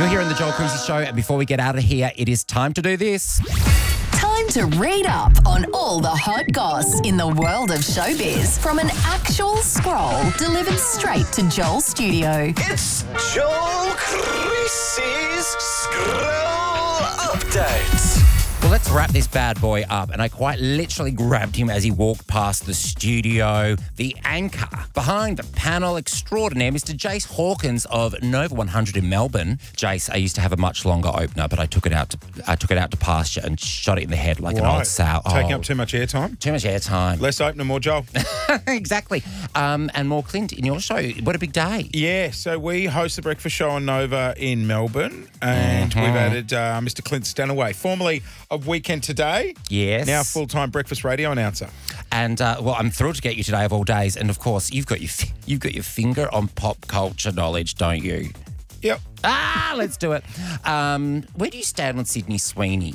You're here on the Joel Cruzy Show, and before we get out of here, it is time to do this. Time to read up on all the hot goss in the world of showbiz from an actual scroll delivered straight to Joel's studio. It's Joel Creasy's Scroll Update. Well, let's wrap this bad boy up. And I quite literally grabbed him as he walked past the studio. The anchor behind the panel extraordinaire, Mr. Jace Hawkins of Nova 100 in Melbourne. Jace, I used to have a much longer opener, but I took it out to pasture and shot it in the head like an old sow. Taking up too much airtime? Too much airtime. Less opener, more Joel. Exactly. And more Clint in your show. What a big day. Yeah, so we host the breakfast show on Nova in Melbourne, and we've added Mr. Clint Stanaway, formerly of Weekend Today. Yes. Now full-time breakfast radio announcer. And, well, I'm thrilled to get you today of all days. And, of course, you've got your finger on pop culture knowledge, don't you? Yep. Let's do it. Where do you stand on Sydney Sweeney?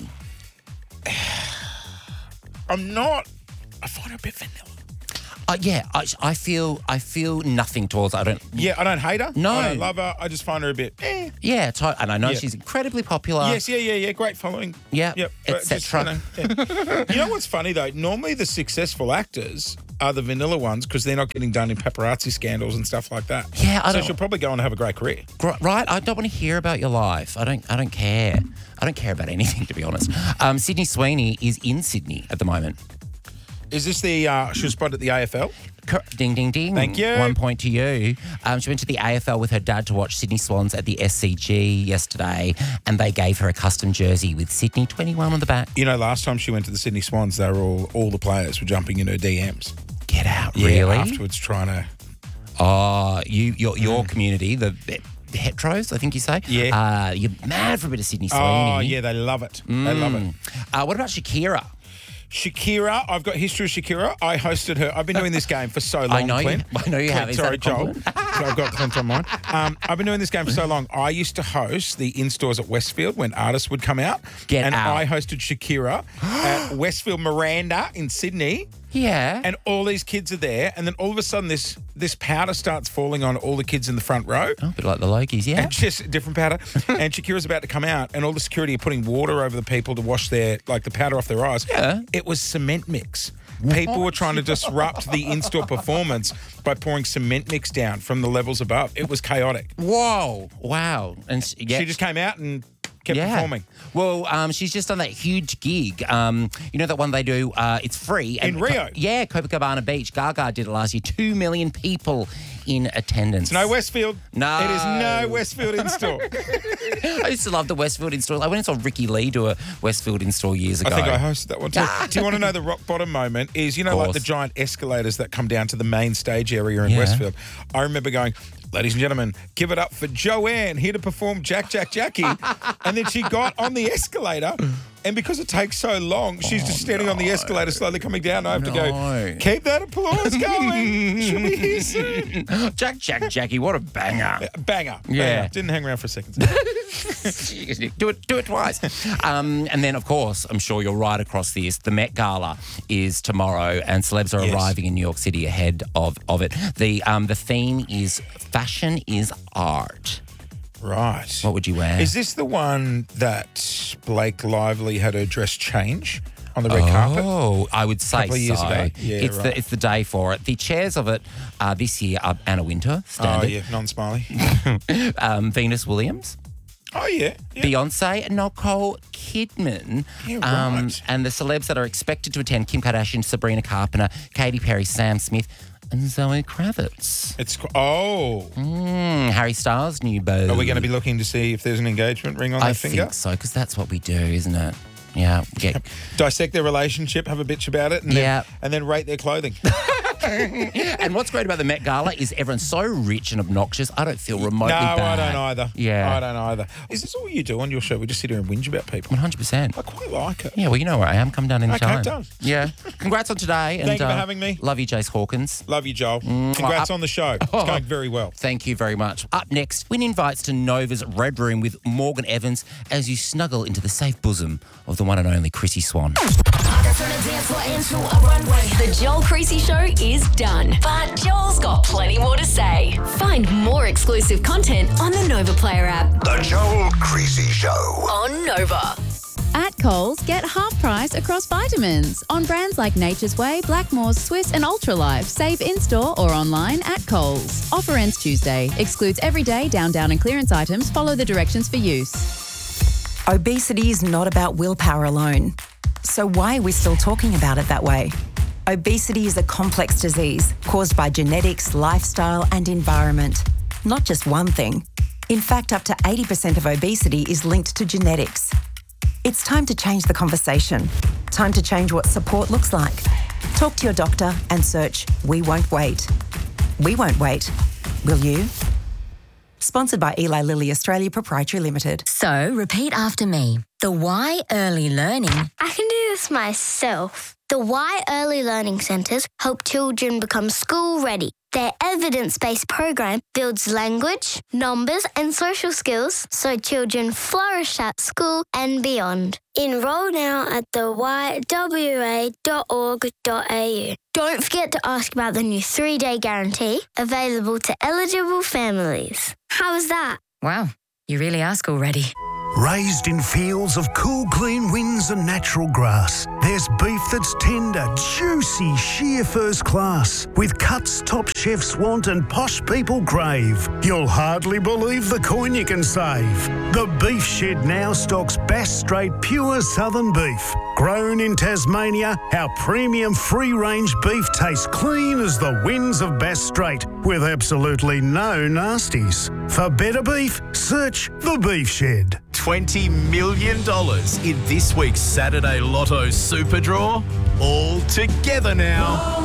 I find her a bit vanilla. Yeah, I feel nothing towards her. I don't hate her. No. I don't love her. I just find her a bit Yeah, and I know she's incredibly popular. Yes, yeah. Great following. Yeah, Yep. etc. You know what's funny, though? Normally the successful actors are the vanilla ones because they're not getting done in paparazzi scandals and stuff like that. Yeah, so she'll probably go on and have a great career. Right? I don't want to hear about your life. I don't care. I don't care about anything, to be honest. Sydney Sweeney is in Sydney at the moment. Is this the she was spotted at the AFL? Ding, ding, ding. Thank you. 1 point to you. She went to the AFL with her dad to watch Sydney Swans at the SCG yesterday, and they gave her a custom jersey with Sydney 21 on the back. You know, last time she went to the Sydney Swans, they were all the players were jumping in her DMs. Get out, Yeah, really? afterwards trying to... Oh, your community, the heteros, I think you say? Yeah. You're mad for a bit of Sydney Sweeney. Oh, yeah, they love it. They love it. What about Shakira? Shakira, I've got history of Shakira. I hosted her. I've been doing this game for so long, Clint. I know you have. Is that Sorry, a Joel. compliment? I've got Clint on mine. I've been doing this game for so long. I used to host the in-stores at Westfield when artists would come out. Get out. I hosted Shakira at Westfield Miranda in Sydney. Yeah. And all these kids are there, and then all of a sudden this powder starts falling on all the kids in the front row. Oh, a bit like the Lokies, yeah. And just different powder. And Shakira's about to come out, and all the security are putting water over the people to wash the powder off their eyes. Yeah. It was cement mix. People were trying to disrupt the in-store performance by pouring cement mix down from the levels above. It was chaotic. Whoa. Wow. And She just came out and kept performing. Well, she's just done that huge gig. You know that one they do, it's free. In Rio? Yeah, Copacabana Beach. Gaga did it last year. 2 million people in attendance. It's no Westfield. No. It is no Westfield in-store. I used to love the Westfield install. I went and saw Ricky Lee do a Westfield install years ago. I think I hosted that one too. Do you want to know the rock bottom moment? Is, like the giant escalators that come down to the main stage area in Westfield. I remember going, ladies and gentlemen, give it up for Joanne, here to perform Jack, Jack, Jackie. And then she got on the escalator, and because it takes so long, she's just standing on the escalator slowly coming down. I have to go, keep that applause going. She'll be here soon. Jack, Jack, Jackie, what a banger. Banger. Yeah. Banger. Didn't hang around for a second. Do it twice. And then, of course, I'm sure you're right across this. The Met Gala is tomorrow, and celebs are arriving in New York City ahead of it. The theme is fashion is art. Right. What would you wear? Is this the one that Blake Lively had her dress change on the red carpet? Oh, I would say couple of years so. ago. Yeah, it's the day for it. The chairs of it this year are Anna Wintour, Oh, standard. yeah, non-smiley. Venus Williams. Oh, yeah. Beyonce and Nicole Kidman. Yeah, right. And the celebs that are expected to attend, Kim Kardashian, Sabrina Carpenter, Katy Perry, Sam Smith, and Zoe Kravitz. Harry Styles' new beau. Are we going to be looking to see if there's an engagement ring on their finger? I think so, because that's what we do, isn't it? Yeah. Dissect their relationship, have a bitch about it, and then rate their clothing. And what's great about the Met Gala is everyone's so rich and obnoxious, I don't feel remotely bad. No, I don't either. Yeah. I don't either. Is this all you do on your show? We just sit here and whinge about people? 100%. I quite like it. Yeah, well, you know where I am. Come down anytime. Okay, done. Yeah. Congrats on today. Thank you for having me. Love you, Jace Hawkins. Love you, Joel. Congrats on the show. It's going very well. Thank you very much. Up next, Win invites to Nova's Red Room with Morgan Evans as you snuggle into the safe bosom of the one and only Chrissy Swan. The Joel Creasy Show is done, but Joel's got plenty more to say. Find more exclusive content on the Nova Player app. The Joel Creasy Show on Nova. At Coles, get half price across vitamins on brands like Nature's Way, Blackmores, Swiss and Ultralife. Save in-store or online at Coles. Offer ends Tuesday. Excludes everyday, down and clearance items. Follow the directions for use. Obesity is not about willpower alone. So why are we still talking about it that way? Obesity is a complex disease caused by genetics, lifestyle and environment. Not just one thing. In fact, up to 80% of obesity is linked to genetics. It's time to change the conversation. Time to change what support looks like. Talk to your doctor and search We Won't Wait. We won't wait. Will you? Sponsored by Eli Lilly Australia Proprietary Limited. So, repeat after me. The Y Early Learning. I can do this myself. The Y Early Learning Centres help children become school ready. Their evidence-based program builds language, numbers and social skills so children flourish at school and beyond. Enrol now at theYWA.org.au. Don't forget to ask about the new 3-day guarantee available to eligible families. How was that? Wow, you really ask already. Raised in fields of cool, clean winds and natural grass, there's beef that's tender, juicy, sheer first class, with cuts top chefs want and posh people crave. You'll hardly believe the coin you can save. The Beef Shed now stocks Bass Strait pure southern beef. Grown in Tasmania, our premium free-range beef tastes clean as the winds of Bass Strait, with absolutely no nasties. For better beef, search The Beef Shed. $20 million in this week's Saturday Lotto Super Draw. All together now.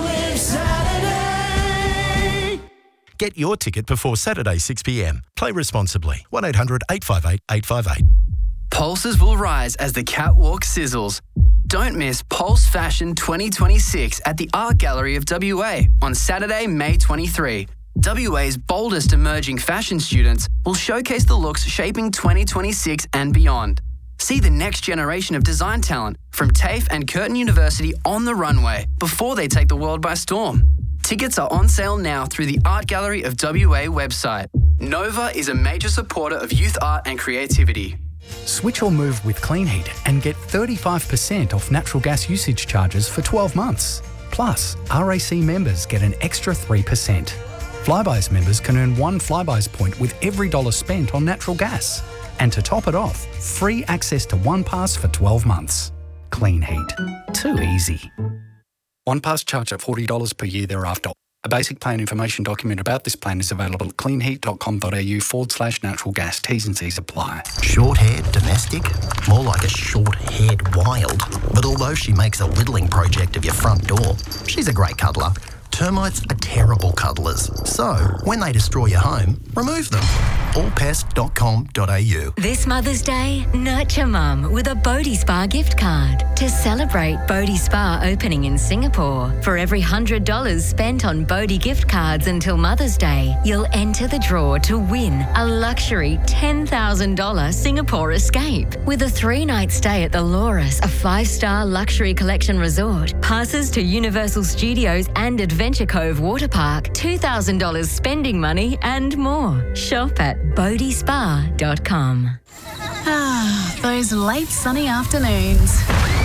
Get your ticket before Saturday 6 p.m. Play responsibly. 1800 858 858. Pulses will rise as the catwalk sizzles. Don't miss Pulse Fashion 2026 at the Art Gallery of WA on Saturday, May 23. WA's boldest emerging fashion students will showcase the looks shaping 2026 and beyond. See the next generation of design talent from TAFE and Curtin University on the runway before they take the world by storm. Tickets are on sale now through the Art Gallery of WA website. Nova is a major supporter of youth art and creativity. Switch or move with Clean Heat and get 35% off natural gas usage charges for 12 months. Plus, RAC members get an extra 3%. Flybuys members can earn 1 Flybuys point with every dollar spent on natural gas. And to top it off, free access to OnePass for 12 months. Clean Heat. Too easy. OnePass charge at $40 per year thereafter. A basic plan information document about this plan is available at cleanheat.com.au/natural gas. T's and C's apply. Short-haired domestic? More like a short-haired wild. But although she makes a whittling project of your front door, she's a great cuddler. Termites are terrible cuddlers. So, when they destroy your home, remove them. allpest.com.au. This Mother's Day, nurture Mum with a Bodhi Spa gift card. To celebrate Bodhi Spa opening in Singapore, for every $100 spent on Bodhi gift cards until Mother's Day, you'll enter the draw to win a luxury $10,000 Singapore escape. With a 3-night stay at the Loris, a 5-star luxury collection resort, passes to Universal Studios and Adventure Cove Water Park, $2,000 spending money and more. Shop at bodhispa.com. Ah, those late sunny afternoons.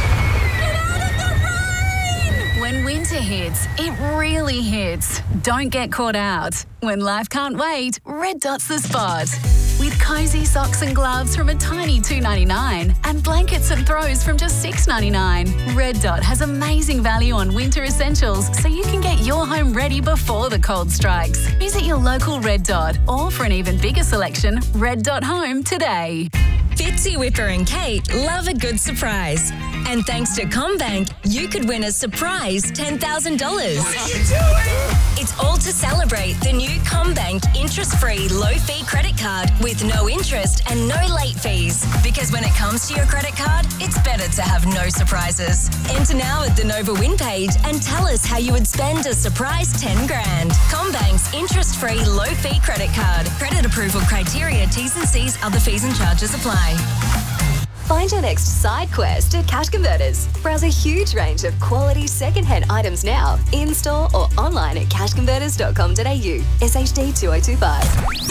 When winter hits, it really hits. Don't get caught out. When life can't wait, Red Dot's the spot. With cosy socks and gloves from a tiny $2.99 and blankets and throws from just $6.99. Red Dot has amazing value on winter essentials so you can get your home ready before the cold strikes. Visit your local Red Dot or for an even bigger selection, Red Dot Home today. Fitzy, Whipper and Kate love a good surprise. And thanks to CommBank, you could win a surprise $10,000. What are you doing? It's all to celebrate the new CommBank interest-free low-fee credit card with no interest and no late fees. Because when it comes to your credit card, it's better to have no surprises. Enter now at the Nova Win page and tell us how you would spend a surprise $10,000. CommBank's interest-free low-fee credit card. Credit approval criteria, T's and C's, other fees and charges apply. Find your next side quest at Cash Converters. Browse a huge range of quality second-hand items now, in-store or online at cashconverters.com.au. SHD 2025.